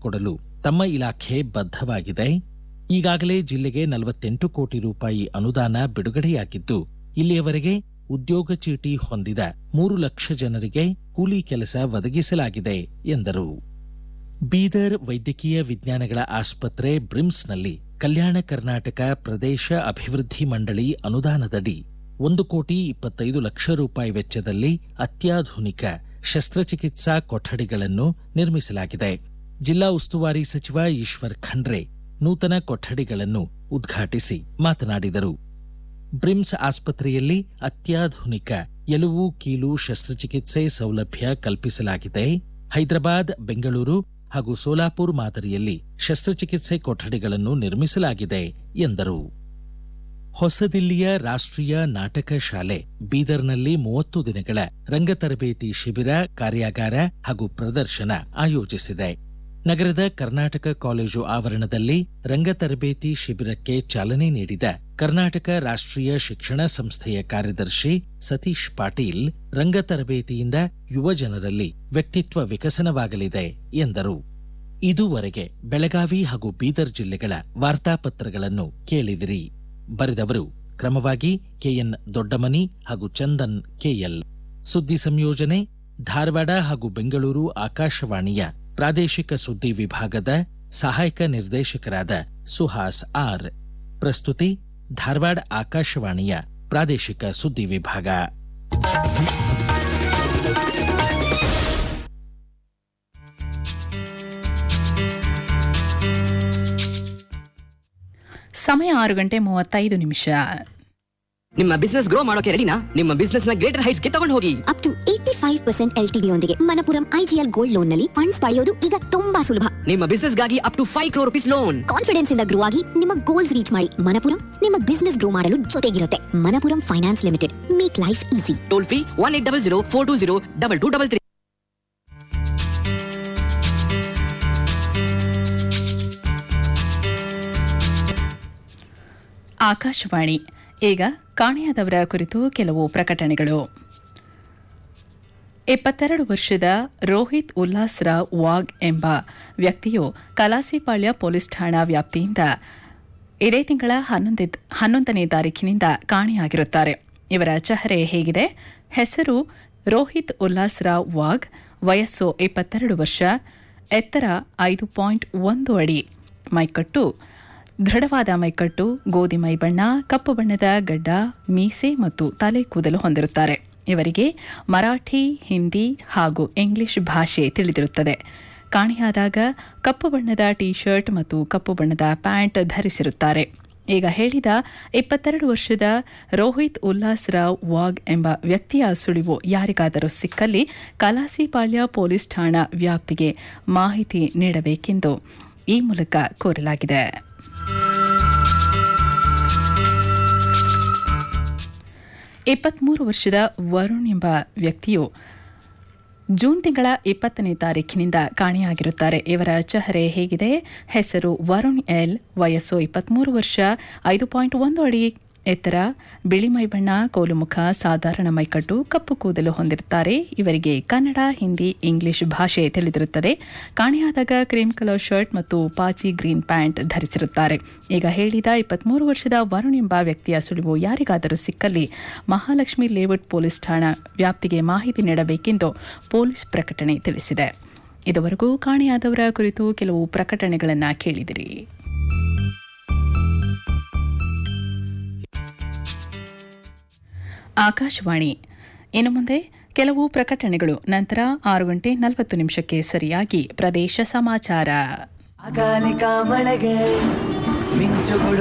ಕೊಡಲು ತಮ್ಮ ಇಲಾಖೆ ಬದ್ಧವಾಗಿದೆ. ಈಗಾಗಲೇ ಜಿಲ್ಲೆಗೆ 48 ಕೋಟಿ ರೂಪಾಯಿ ಅನುದಾನ ಬಿಡುಗಡೆಯಾಗಿದ್ದು, ಇಲ್ಲಿಯವರೆಗೆ ಉದ್ಯೋಗ ಚೀಟಿ ಹೊಂದಿದ 3 ಲಕ್ಷ ಜನರಿಗೆ ಕೂಲಿ ಕೆಲಸ ಒದಗಿಸಲಾಗಿದೆ ಎಂದರು. ಬೀದರ್ ವೈದ್ಯಕೀಯ ವಿಜ್ಞಾನಗಳ ಆಸ್ಪತ್ರೆ ಬ್ರಿಮ್ಸ್ನಲ್ಲಿ ಕಲ್ಯಾಣ ಕರ್ನಾಟಕ ಪ್ರದೇಶ ಅಭಿವೃದ್ಧಿ ಮಂಡಳಿ ಅನುದಾನದಡಿ 1,25 ಲಕ್ಷ ರೂಪಾಯಿ ವೆಚ್ಚದಲ್ಲಿ ಅತ್ಯಾಧುನಿಕ ಶಸ್ತ್ರಚಿಕಿತ್ಸಾ ಕೊಠಡಿಗಳನ್ನು ನಿರ್ಮಿಸಲಾಗಿದೆ. ಜಿಲ್ಲಾ ಉಸ್ತುವಾರಿ ಸಚಿವ ಈಶ್ವರ್ ಖಂಡ್ರೆ ನೂತನ ಕೊಠಡಿಗಳನ್ನು ಉದ್ಘಾಟಿಸಿ ಮಾತನಾಡಿದರು. ಬ್ರಿಮ್ಸ್ ಆಸ್ಪತ್ರೆಯಲ್ಲಿ ಅತ್ಯಾಧುನಿಕ ಎಲುವು ಕೀಲು ಶಸ್ತ್ರಚಿಕಿತ್ಸೆ ಸೌಲಭ್ಯ ಕಲ್ಪಿಸಲಾಗಿದೆ. ಹೈದರಾಬಾದ್, ಬೆಂಗಳೂರು ಹಾಗೂ ಸೋಲಾಪುರ್ ಮಾದರಿಯಲ್ಲಿ ಶಸ್ತ್ರಚಿಕಿತ್ಸೆ ಕೊಠಡಿಗಳನ್ನು ನಿರ್ಮಿಸಲಾಗಿದೆ ಎಂದರು. ಹೊಸದಿಲ್ಲಿಯ ರಾಷ್ಟ್ರೀಯ ನಾಟಕ ಶಾಲೆ ಬೀದರ್ನಲ್ಲಿ 30 ದಿನಗಳ ರಂಗ ತರಬೇತಿ ಶಿಬಿರ, ಕಾರ್ಯಾಗಾರ ಹಾಗೂ ಪ್ರದರ್ಶನ ಆಯೋಜಿಸಿದೆ. ನಗರದ ಕರ್ನಾಟಕ ಕಾಲೇಜು ಆವರಣದಲ್ಲಿ ರಂಗ ತರಬೇತಿ ಶಿಬಿರಕ್ಕೆ ಚಾಲನೆ ನೀಡಿದ ಕರ್ನಾಟಕ ರಾಷ್ಟ್ರೀಯ ಶಿಕ್ಷಣ ಸಂಸ್ಥೆಯ ಕಾರ್ಯದರ್ಶಿ ಸತೀಶ್ ಪಾಟೀಲ್, ರಂಗ ತರಬೇತಿಯಿಂದ ಯುವ ಜನರಲ್ಲಿ ವ್ಯಕ್ತಿತ್ವ ವಿಕಸನವಾಗಲಿದೆ ಎಂದರು. ಇದುವರೆಗೆ ಬೆಳಗಾವಿ ಹಾಗೂ ಬೀದರ್ ಜಿಲ್ಲೆಗಳ ವಾರ್ತಾಪತ್ರಗಳನ್ನು ಕೇಳಿದಿರಿ. ಬರೆದವರು ಕ್ರಮವಾಗಿ ಕೆಎನ್ ದೊಡ್ಡಮನಿ ಹಾಗೂ ಚಂದನ್ ಕೆಎಲ್. ಸುದ್ದಿ ಸಂಯೋಜನೆ ಧಾರವಾಡ ಹಾಗೂ ಬೆಂಗಳೂರು ಆಕಾಶವಾಣಿಯ ಪ್ರಾದೇಶಿಕ ಸುದ್ದಿ ವಿಭಾಗದ ಸಹಾಯಕ ನಿರ್ದೇಶಕರಾದ ಸುಹಾಸ್ ಆರ್. ಪ್ರಸ್ತುತಿ ಧಾರವಾಡ ಆಕಾಶವಾಣಿಯ ಪ್ರಾದೇಶಿಕ ಸುದ್ದಿ ವಿಭಾಗ. ಸಮಯ 6:35. ನಿಮ್ಮ ಬಿಸ್ನೆಸ್ ಗ್ರೋ ಮಾಡೋಕೆ ರೆಡಿನಾ? ನಿಮ್ಮ ಬಿಸ್ನೆಸ್ ನ ಗ್ರೇಟರ್ ಹೈಟ್ಸ್ ಗೆ ತಗೊಂಡು ಹೋಗಿ. ಅಪ್ ಟು 85% LTV ಯೊಂದಿಗೆ ಮನಪುರಂ IGL ಗೋಲ್ಡ್ ಲೋನ್ ನಲ್ಲಿ ಫಂಡ್ಸ್ ಪಡೆಯೋದು ಈಗ ತುಂಬಾ ಸುಲಭ. ನಿಮ್ಮ ಬಿಸ್ನೆಸ್ ಗಾಗಿ up to 5 crore rupees loan. Confidence ಇಂದ ಗ್ರೋ ಆಗಿ ನಿಮ್ಮ ಗೋಲ್ಸ್ ರೀಚ್ ಮಾಡಿ. ಮನಪುರಂ ನಿಮ್ಮ ಬಿಸ್ನೆಸ್ ಗ್ರೋ ಮಾಡಲು ಜೊತೆಗಿರುತ್ತೆ. Manappuram finance limited, make life easy. Toll free 1800 420 2233. Akashvani. ಈಗ ಕಾಣೆಯಾದವರ ಕುರಿತು ಕೆಲವು ಪ್ರಕಟಣೆಗಳು. 22 ವರ್ಷದ ರೋಹಿತ್ ಉಲ್ಲಾಸ್ರಾವ್ ವಾಗ್ ಎಂಬ ವ್ಯಕ್ತಿಯು ಕಲಾಸಿಪಾಳ್ಯ ಪೊಲೀಸ್ ಠಾಣಾ ವ್ಯಾಪ್ತಿಯಿಂದ ಇದೇ ತಿಂಗಳ 11ನೇ ತಾರೀಖಿನಿಂದ ಕಾಣೆಯಾಗಿರುತ್ತಾರೆ. ಇವರ ಚೆಹರೆ ಹೇಗಿದೆ? ಹೆಸರು ರೋಹಿತ್ ಉಲ್ಲಾಸ್ರಾವ್ ವಾಗ್, ವಯಸ್ಸು 22 ವರ್ಷ, ಎತ್ತರ 5.1 ಅಡಿ, ಮೈಕಟ್ಟು ದೃಢವಾದ ಮೈಕಟ್ಟು, ಗೋಧಿ ಮೈ ಬಣ್ಣ, ಕಪ್ಪು ಬಣ್ಣದ ಗಡ್ಡ, ಮೀಸೆ ಮತ್ತು ತಲೆ ಕೂದಲು ಹೊಂದಿರುತ್ತಾರೆ. ಇವರಿಗೆ ಮರಾಠಿ, ಹಿಂದಿ ಹಾಗೂ ಇಂಗ್ಲಿಷ್ ಭಾಷೆ ತಿಳಿದಿರುತ್ತದೆ. ಕಾಣೆಯಾದಾಗ ಕಪ್ಪು ಬಣ್ಣದ ಟೀ ಶರ್ಟ್ ಮತ್ತು ಕಪ್ಪು ಬಣ್ಣದ ಪ್ಯಾಂಟ್ ಧರಿಸಿರುತ್ತಾರೆ. ಈಗ ಹೇಳಿದ 22 ವರ್ಷದ ರೋಹಿತ್ ಉಲ್ಲಾಸ್ರಾವ್ ವಾಗ್ ಎಂಬ ವ್ಯಕ್ತಿಯ ಸುಳಿವು ಯಾರಿಗಾದರೂ ಸಿಕ್ಕಲ್ಲಿ ಕಲಾಸಿಪಾಳ್ಯ ಪೊಲೀಸ್ ಠಾಣಾ ವ್ಯಾಪ್ತಿಗೆ ಮಾಹಿತಿ ನೀಡಬೇಕೆಂದು ಈ ಮೂಲಕ ಕೋರಲಾಗಿದೆ. ವರ್ಷದ ವರುಣ್ ಎಂಬ ವ್ಯಕ್ತಿಯು ಜೂನ್ ತಿಂಗಳ 20ನೇ ತಾರೀಖಿನಿಂದ ಕಾಣೆಯಾಗಿರುತ್ತಾರೆ. ಇವರ ಚೆಹರೆ ಹೇಗಿದೆ? ಹೆಸರು ವರುಣ್ ಎಲ್, ವಯಸ್ಸು 23 ವರ್ಷ, 5.1 ಅಡಿ ಎತ್ತರ, ಬಿಳಿ ಮೈಬಣ್ಣ, ಕೋಲು ಮುಖ, ಸಾಧಾರಣ ಮೈಕಟ್ಟು, ಕಪ್ಪು ಕೂದಲು ಹೊಂದಿರುತ್ತಾರೆ. ಇವರಿಗೆ ಕನ್ನಡ, ಹಿಂದಿ, ಇಂಗ್ಲಿಷ್ ಭಾಷೆ ತಿಳಿದಿರುತ್ತದೆ. ಕಾಣೆಯಾದಾಗ ಕ್ರೀಮ್ ಕಲರ್ ಶರ್ಟ್ ಮತ್ತು ಪಾಚಿ ಗ್ರೀನ್ ಪ್ಯಾಂಟ್ ಧರಿಸಿರುತ್ತಾರೆ. ಈಗ ಹೇಳಿದ 23 ವರ್ಷದ ವರುಣ್ ಎಂಬ ವ್ಯಕ್ತಿಯ ಸುಳಿವು ಯಾರಿಗಾದರೂ ಸಿಕ್ಕಲ್ಲಿ ಮಹಾಲಕ್ಷ್ಮಿ ಲೇಔಟ್ ಪೊಲೀಸ್ ಠಾಣಾ ವ್ಯಾಪ್ತಿಗೆ ಮಾಹಿತಿ ನೀಡಬೇಕೆಂದು ಪೊಲೀಸ್ ಪ್ರಕಟಣೆ ತಿಳಿಸಿದೆ. ಇದುವರೆಗೂ ಕಾಣೆಯಾದವರ ಕುರಿತು ಕೆಲವು ಪ್ರಕಟಣೆಗಳನ್ನು ಕೇಳಿದಿರಿ. ಆಕಾಶವಾಣಿ. ಇನ್ನು ಮುಂದೆ ಕೆಲವು ಪ್ರಕಟಣೆಗಳು. ನಂತರ 6:40 ಸರಿಯಾಗಿ ಪ್ರದೇಶ ಸಮಾಚಾರ. ಅಕಾಲಿಕ ಮಳೆಗೆ ಮಿಂಚುಗಳು